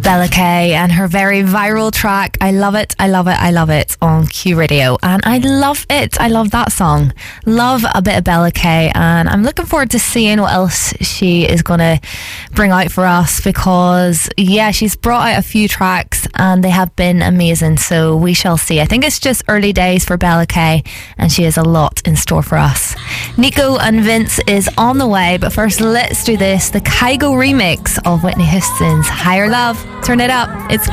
Bella Kay and her very viral track I Love It, I Love It, I Love It on Q Radio, and I love it. I love that song. Love a bit of Bella Kay, and I'm looking forward to seeing what else she is going to bring out for us, because yeah, she's brought out a few tracks and they have been amazing, so we shall see. I think it's just early days for Bella Kay and she has a lot in store for us. Nico and Vince is on the way, but first let's do this, the Kygo remix of Whitney Houston's Higher Love. Turn it up. It's